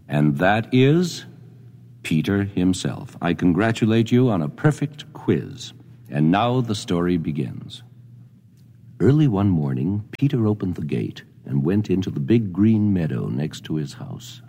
And that is Peter himself. I congratulate you on a perfect quiz. And now the story begins. Early one morning, Peter opened the gate and went into the big green meadow next to his house.